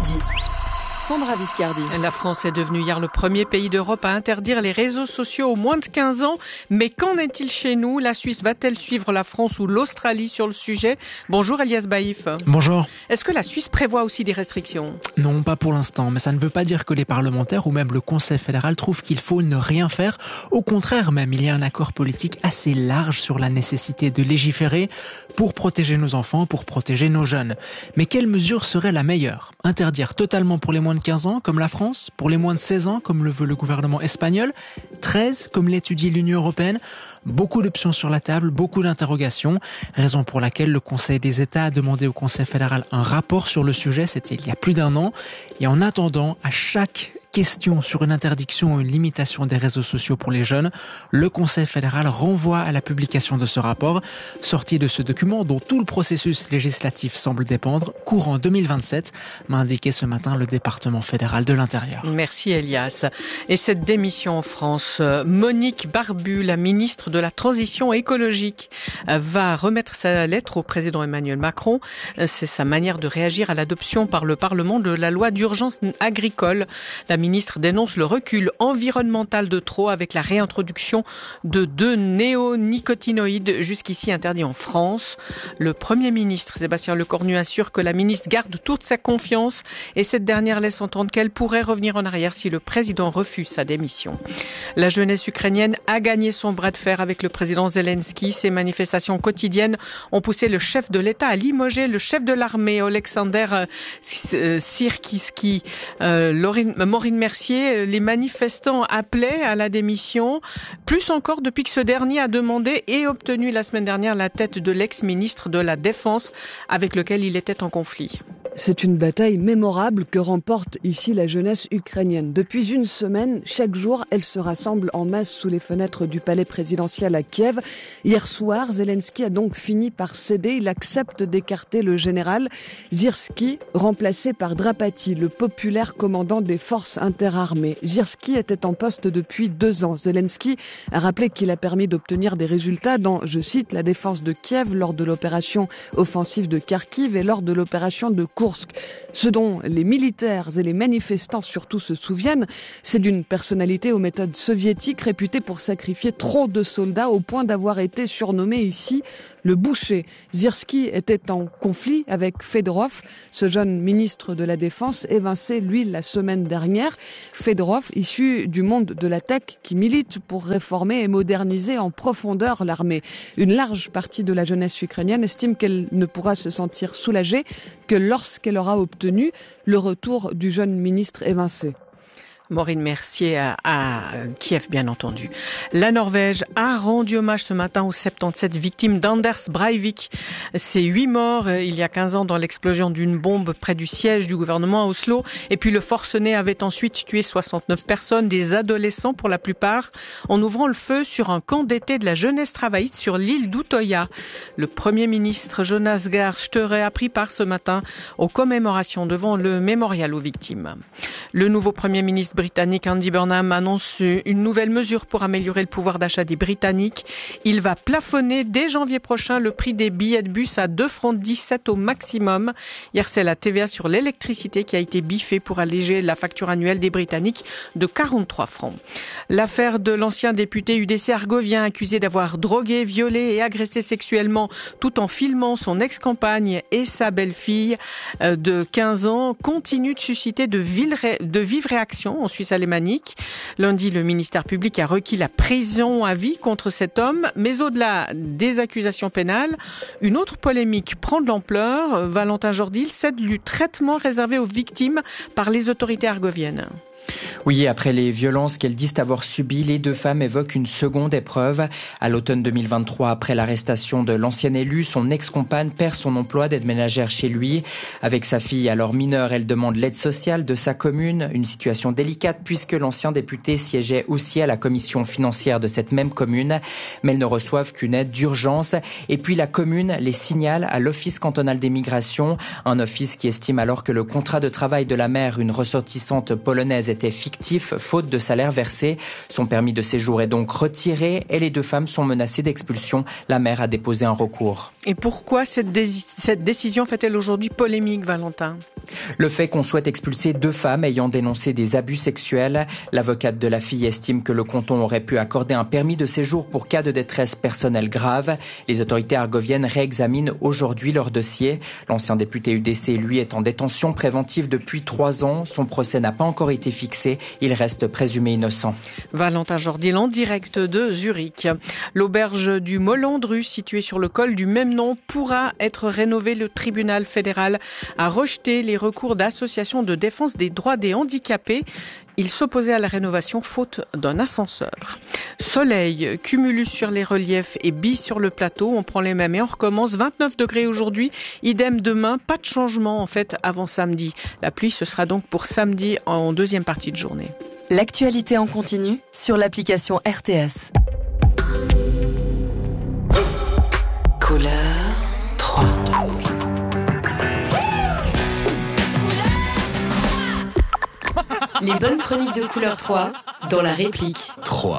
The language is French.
midi. Sandra Viscardi. La France est devenue hier le premier pays d'Europe à interdire les réseaux sociaux aux moins de 15 ans. Mais qu'en est-il chez nous ? La Suisse va-t-elle suivre la France ou l'Australie sur le sujet ? Bonjour Elias Baïf. Bonjour. Est-ce que la Suisse prévoit aussi des restrictions ? Non, pas pour l'instant, mais ça ne veut pas dire que les parlementaires ou même le Conseil fédéral trouvent qu'il faut ne rien faire. Au contraire même, il y a un accord politique assez large sur la nécessité de légiférer pour protéger nos enfants, pour protéger nos jeunes. Mais quelle mesure serait la meilleure ? Interdire totalement pour les moins de 15 ans, comme la France, pour les moins de 16 ans, comme le veut le gouvernement espagnol, 13, comme l'étudie l'Union européenne. Beaucoup d'options sur la table, beaucoup d'interrogations, raison pour laquelle le Conseil des États a demandé au Conseil fédéral un rapport sur le sujet, c'était il y a plus d'1 an. Et en attendant, à chaque question sur une interdiction ou une limitation des réseaux sociaux pour les jeunes, le Conseil fédéral renvoie à la publication de ce rapport, sorti de ce document dont tout le processus législatif semble dépendre, courant 2027, m'a indiqué ce matin le département fédéral de l'Intérieur. Merci Elias. Et cette démission en France, Monique Barbu, la ministre de la Transition écologique, va remettre sa lettre au président Emmanuel Macron. C'est sa manière de réagir à l'adoption par le Parlement de la loi d'urgence agricole. La ministre dénonce le recul environnemental de trop avec la réintroduction de 2 néonicotinoïdes jusqu'ici interdits en France. Le Premier ministre Sébastien Lecornu assure que la ministre garde toute sa confiance et cette dernière laisse entendre qu'elle pourrait revenir en arrière si le président refuse sa démission. La jeunesse ukrainienne a gagné son bras de fer avec le président Zelensky. Ces manifestations quotidiennes ont poussé le chef de l'État à limoger le chef de l'armée, Alexander Syrskyi. Maureen Mercier, les manifestants appelaient à la démission, plus encore depuis que ce dernier a demandé et obtenu la semaine dernière la tête de l'ex-ministre de la Défense avec lequel il était en conflit. C'est une bataille mémorable que remporte ici la jeunesse ukrainienne. Depuis une semaine, chaque jour, elle se rassemble en masse sous les fenêtres du palais présidentiel à Kiev. Hier soir, Zelensky a donc fini par céder. Il accepte d'écarter le général Syrskyi, remplacé par Drapati, le populaire commandant des forces interarmées. Syrskyi était en poste depuis 2 ans. Zelensky a rappelé qu'il a permis d'obtenir des résultats dans, je cite, la défense de Kiev lors de l'opération offensive de Kharkiv et lors de l'opération de Kursk. Ce dont les militaires et les manifestants surtout se souviennent, c'est d'une personnalité aux méthodes soviétiques réputée pour sacrifier trop de soldats au point d'avoir été surnommé ici le boucher. Syrskyi était en conflit avec Fedorov, ce jeune ministre de la Défense évincé, lui, la semaine dernière. Fedorov, issu du monde de la tech, qui milite pour réformer et moderniser en profondeur l'armée. Une large partie de la jeunesse ukrainienne estime qu'elle ne pourra se sentir soulagée que lorsqu'elle aura obtenu le retour du jeune ministre évincé. Maureen Mercier à Kiev, bien entendu. La Norvège a rendu hommage ce matin aux 77 victimes d'Anders Breivik. Ces 8 morts il y a 15 ans dans l'explosion d'une bombe près du siège du gouvernement à Oslo. Et puis le forcené avait ensuite tué 69 personnes, des adolescents pour la plupart, en ouvrant le feu sur un camp d'été de la jeunesse travailliste sur l'île d'Utoya. Le Premier ministre Jonas Gahr Støre a pris part ce matin aux commémorations devant le mémorial aux victimes. Le nouveau Premier ministre britannique Andy Burnham annonce une nouvelle mesure pour améliorer le pouvoir d'achat des Britanniques. Il va plafonner dès janvier prochain le prix des billets de bus à 2,17 francs au maximum. Hier, c'est la TVA sur l'électricité qui a été biffée pour alléger la facture annuelle des Britanniques de 43 francs. L'affaire de l'ancien député UDC argovien accusé d'avoir drogué, violé et agressé sexuellement tout en filmant son ex-compagne et sa belle-fille de 15 ans continue de susciter de vives réactions en Suisse alémanique. Lundi, le ministère public a requis la prison à vie contre cet homme. Mais au-delà des accusations pénales, une autre polémique prend de l'ampleur. Valentin Jordil cède du traitement réservé aux victimes par les autorités argoviennes. Oui, après les violences qu'elles disent avoir subies, les 2 femmes évoquent une seconde épreuve. À l'automne 2023, après l'arrestation de l'ancienne élue, son ex-compagne perd son emploi d'aide ménagère chez lui. Avec sa fille alors mineure, elle demande l'aide sociale de sa commune. Une situation délicate puisque l'ancien député siégeait aussi à la commission financière de cette même commune. Mais elles ne reçoivent qu'une aide d'urgence. Et puis la commune les signale à l'Office cantonal des migrations. Un office qui estime alors que le contrat de travail de la mère, une ressortissante polonaise, étaient fictifs, faute de salaire versé. Son permis de séjour est donc retiré et les 2 femmes sont menacées d'expulsion. La mère a déposé un recours. Et pourquoi cette décision fait-elle aujourd'hui polémique, Valentin ? Le fait qu'on souhaite expulser 2 femmes ayant dénoncé des abus sexuels. L'avocate de la fille estime que le canton aurait pu accorder un permis de séjour pour cas de détresse personnelle grave. Les autorités argoviennes réexaminent aujourd'hui leur dossier. L'ancien député UDC, lui, est en détention préventive depuis 3 ans. Son procès n'a pas encore été fixé. Il reste présumé innocent. Valentin Jordil en direct de Zurich. L'auberge du Molandru, située sur le col du même nom, pourra être rénovée. Le tribunal fédéral a rejeté les recours d'associations de défense des droits des handicapés. Il s'opposait à la rénovation faute d'un ascenseur. Soleil, cumulus sur les reliefs et bis sur le plateau. On prend les mêmes et on recommence. 29 degrés aujourd'hui, idem demain. Pas de changement en fait avant samedi. La pluie, ce sera donc pour samedi en deuxième partie de journée. L'actualité en continu sur l'application RTS. Couleur 3. Les bonnes chroniques de Couleur 3 dans la réplique. 3.